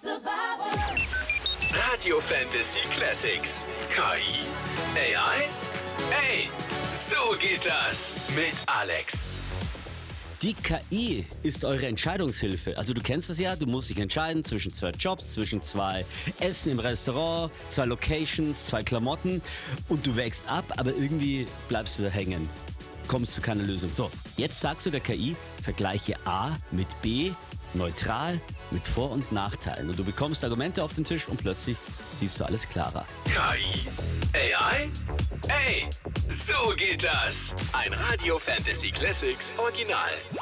Radio Fantasy Classics. KI? AI? Ey, so geht das mit Alex. Die KI ist eure Entscheidungshilfe. Also du kennst es ja, du musst dich entscheiden zwischen 2 Jobs, zwischen 2 Essen im Restaurant, 2 Locations, 2 Klamotten und du wägst ab, aber irgendwie bleibst du da hängen. Kommst zu keiner Lösung. So, jetzt sagst du der KI, vergleiche A mit B, neutral, mit Vor- und Nachteilen. Und du bekommst Argumente auf den Tisch und plötzlich siehst du alles klarer. KI? AI? Ey, so geht das. Ein Radio Fantasy Classics Original.